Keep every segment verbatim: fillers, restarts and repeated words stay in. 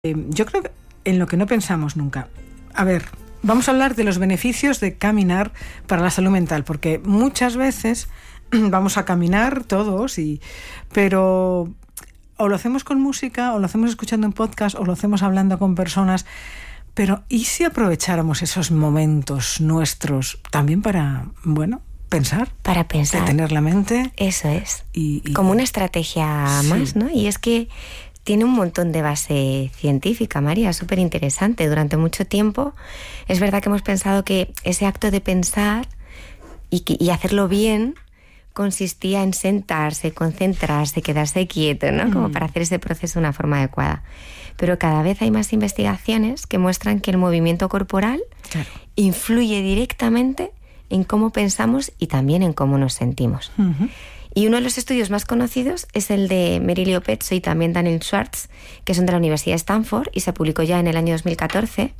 Eh, yo creo que en lo que no pensamos nunca. A ver, vamos a hablar de los beneficios de caminar para la salud mental, porque muchas veces vamos a caminar todos, y, pero o lo hacemos con música, o lo hacemos escuchando en podcast, o lo hacemos hablando con personas. Pero ¿y si aprovecháramos esos momentos nuestros también para, bueno, pensar? Para pensar. Detener la mente. Eso es. Y, y, como una estrategia sí. más, ¿no? Y es que tiene un montón de base científica, María, súper interesante. Durante mucho tiempo es verdad que hemos pensado que ese acto de pensar y, que, y hacerlo bien consistía en sentarse, concentrarse, quedarse quieto, ¿no? Como mm. para hacer ese proceso de una forma adecuada. Pero cada vez hay más investigaciones que muestran que el movimiento corporal claro. influye directamente en cómo pensamos y también en cómo nos sentimos. Uh-huh. Y uno de los estudios más conocidos es el de Merilio Pezzo y también Daniel Schwartz, que son de la Universidad de Stanford, y se publicó ya en el año dos mil catorce,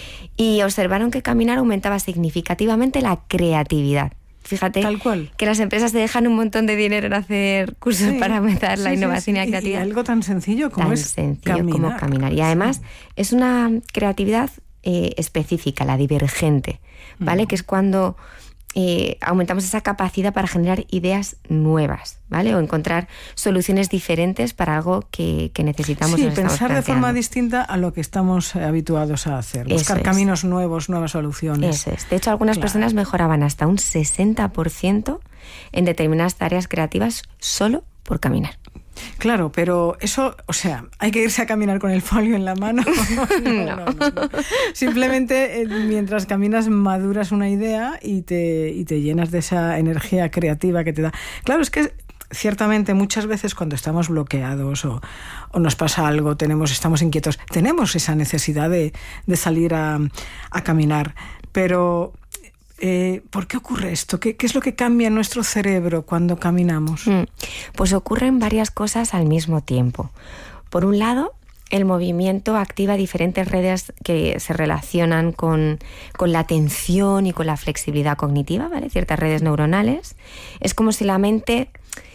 y observaron que caminar aumentaba significativamente la creatividad. Fíjate Tal cual. que las empresas se dejan un montón de dinero en hacer cursos sí, para aumentar la sí, innovación sí, sí. y la creatividad. Y algo tan sencillo como tan es sencillo caminar. como caminar. Y además sí. es una creatividad eh, específica, la divergente, ¿vale? Mm. Que es cuando eh, aumentamos esa capacidad para generar ideas nuevas, ¿vale? O encontrar soluciones diferentes para algo que, que necesitamos. Sí, pensar de forma distinta a lo que estamos habituados a hacer. Buscar Eso caminos es. nuevos, nuevas soluciones. Eso es. De hecho, algunas claro. personas mejoraban hasta un sesenta por ciento en determinadas tareas creativas solo por caminar. Claro, pero eso, o sea, ¿hay que irse a caminar con el folio en la mano? no, no. No, no, no. Simplemente eh, mientras caminas maduras una idea y te, y te llenas de esa energía creativa que te da. Claro, es que ciertamente muchas veces cuando estamos bloqueados o, o nos pasa algo, tenemos, estamos inquietos, tenemos esa necesidad de, de salir a, a caminar, pero Eh, ¿por qué ocurre esto? ¿Qué, ¿Qué es lo que cambia en nuestro cerebro cuando caminamos? Mm, pues ocurren varias cosas al mismo tiempo. Por un lado, el movimiento activa diferentes redes que se relacionan con, con la atención y con la flexibilidad cognitiva, ¿vale? Ciertas redes neuronales. Es como si la mente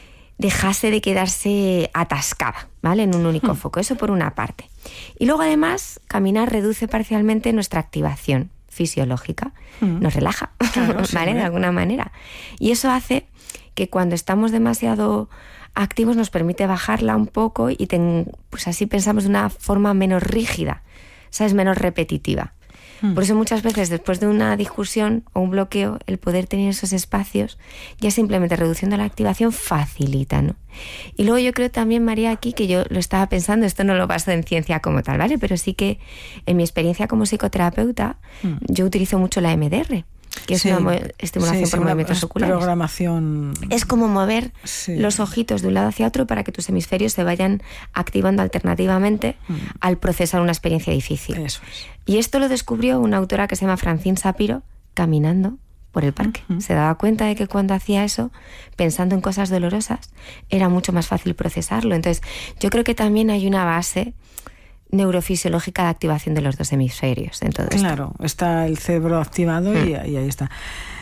dejase de quedarse atascada, ¿vale? En un único mm. foco. Eso por una parte. Y luego, además, caminar reduce parcialmente nuestra activación fisiológica, mm. nos relaja, claro, ¿vale? Sí, de alguna manera. Y eso hace que cuando estamos demasiado activos nos permite bajarla un poco y ten, pues así pensamos de una forma menos rígida, ¿sabes? Menos repetitiva. Mm. Por eso muchas veces después de una discusión o un bloqueo, el poder tener esos espacios, ya simplemente reduciendo la activación, facilita, ¿no? Y luego yo creo también, María, aquí, que yo lo estaba pensando, esto no lo baso en ciencia como tal, ¿vale? Pero sí que en mi experiencia como psicoterapeuta, mm. yo utilizo mucho la M D R, que es sí. una estimulación sí, por sí, movimientos oculares. Programación. Es como mover sí. los ojitos de un lado hacia otro para que tus hemisferios se vayan activando alternativamente mm. al procesar una experiencia difícil. Eso es. Y esto lo descubrió una autora que se llama Francine Shapiro caminando por el parque. Uh-huh. Se daba cuenta de que cuando hacía eso, pensando en cosas dolorosas, era mucho más fácil procesarlo. Entonces, yo creo que también hay una base neurofisiológica de activación de los dos hemisferios en todo esto. Claro, está el cerebro activado mm. y, y ahí está.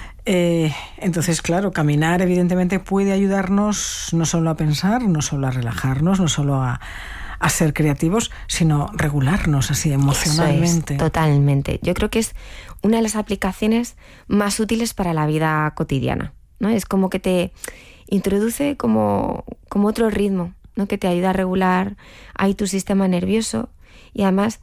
Eh, entonces, claro, caminar evidentemente puede ayudarnos no solo a pensar, no solo a relajarnos, no solo a, a ser creativos, sino regularnos así emocionalmente. Eso es, totalmente. Yo creo que es una de las aplicaciones más útiles para la vida cotidiana, ¿no? Es como que te introduce como, como otro ritmo, ¿no? Que te ayuda a regular ahí tu sistema nervioso. Y además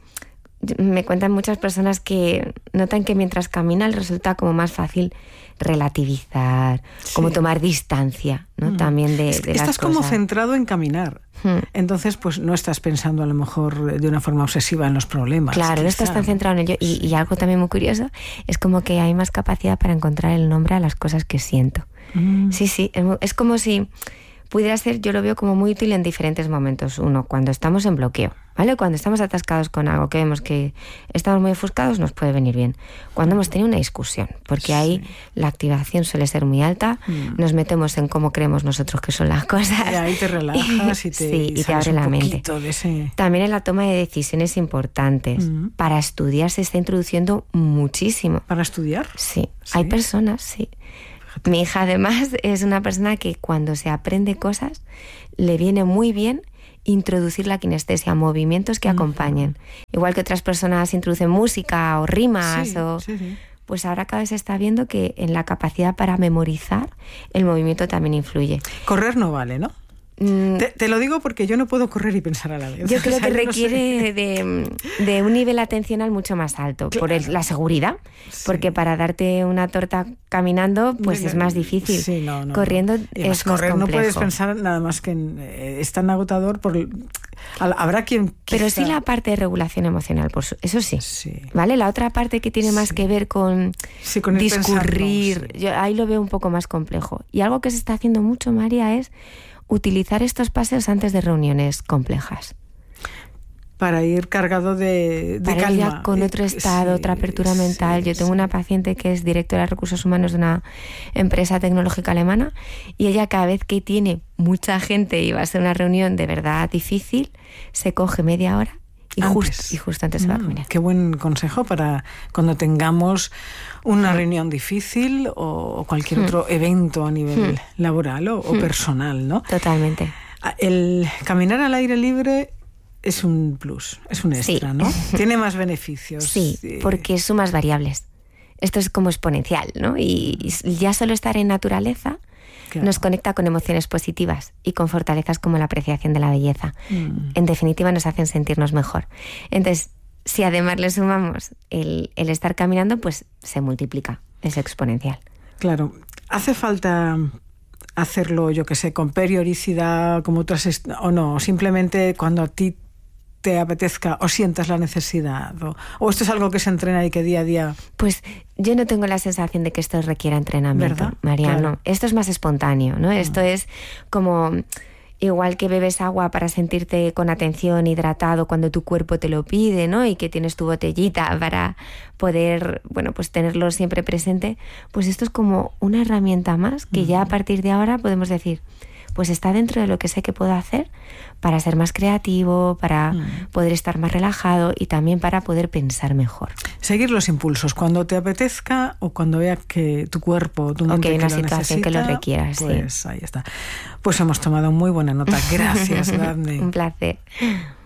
me cuentan muchas personas que notan que mientras caminan resulta como más fácil relativizar, sí. como tomar distancia, ¿no? Mm. También de, de Estás las como cosas. centrado en caminar. Mm. Entonces, pues no estás pensando a lo mejor de una forma obsesiva en los problemas. Claro, quizá. No estás tan centrado en ello. Y, sí. y algo también muy curioso es como que hay más capacidad para encontrar el nombre a las cosas que siento. Mm. Sí, sí, es, es como si pudiera ser, yo lo veo como muy útil en diferentes momentos. Uno, cuando estamos en bloqueo, ¿vale? Cuando estamos atascados con algo que vemos que estamos muy ofuscados, nos puede venir bien. Cuando hemos tenido una discusión, porque sí. ahí la activación suele ser muy alta, mm. nos metemos en cómo creemos nosotros que son las cosas. Y ahí te relajas y te, sí, y te abre la mente. De ese... También en la toma de decisiones importantes. Mm. Para estudiar se está introduciendo muchísimo. ¿Para estudiar? Sí, sí. Hay personas, sí. Mi hija además es una persona que cuando se aprende cosas le viene muy bien introducir la kinestesia, movimientos que acompañen. Igual que otras personas introducen música o rimas, sí, o sí, sí. pues ahora cada vez se está viendo que en la capacidad para memorizar el movimiento también influye. Correr no vale, ¿no? Mm, Te, te lo digo porque yo no puedo correr y pensar a la vez. Yo creo O sea, que yo no requiere sé. de, de un nivel atencional mucho más alto, Claro. por el- la seguridad, Sí. porque para darte una torta caminando pues es más difícil. Sí, no, no, Corriendo no. Y además, es más correr complejo. no puedes pensar nada más que en, eh, es tan agotador. Por, al- habrá quien Pero quizá- sí la parte de regulación emocional, por su- eso sí. Sí. ¿Vale? La otra parte que tiene más Sí. que ver con Sí, con el discurrir, pensar, no, sí. yo ahí lo veo un poco más complejo. Y algo que se está haciendo mucho, María, es utilizar estos paseos antes de reuniones complejas. Para ir cargado de, de Para ir calma. ya con otro Eh, estado, sí, otra apertura mental. sí, Yo tengo sí. una paciente que es directora de recursos humanos de una empresa tecnológica alemana y ella cada vez que tiene mucha gente y va a ser una reunión de verdad difícil, se coge media hora y, Antes. just, y justo antes se va a Mm, caminar. Qué buen consejo para cuando tengamos una reunión difícil o cualquier otro evento a nivel laboral o, o personal, ¿no? Totalmente. El caminar al aire libre es un plus, es un Sí. extra, ¿no? Tiene más beneficios. Sí, Eh, porque sumas variables. Esto es como exponencial, ¿no? Y y ya solo estar en naturaleza claro. nos conecta con emociones positivas y con fortalezas como la apreciación de la belleza. Mm. En definitiva, nos hacen sentirnos mejor. Entonces, si además le sumamos el, el estar caminando, pues se multiplica, es exponencial. Claro, hace falta hacerlo, yo que sé, con periodicidad, como otras, est- o no, simplemente cuando a ti te apetezca o sientas la necesidad, o, o esto es algo que se entrena y que día a día... Pues yo no tengo la sensación de que esto requiera entrenamiento, ¿Verdad? Mariano. Claro. Esto es más espontáneo, ¿no? Esto es como igual que bebes agua para sentirte con atención, hidratado cuando tu cuerpo te lo pide, ¿no? Y que tienes tu botellita para poder, bueno, pues tenerlo siempre presente. Pues esto es como una herramienta más que ya a partir de ahora podemos decir, pues está dentro de lo que sé que puedo hacer para ser más creativo, para Mm. poder estar más relajado y también para poder pensar mejor. Seguir los impulsos cuando te apetezca o cuando vea que tu cuerpo, tu mente O que hay una que lo situación que lo necesita, requiera, sí. pues ahí está. Pues hemos tomado muy buena nota. Gracias, Daphne. Un placer.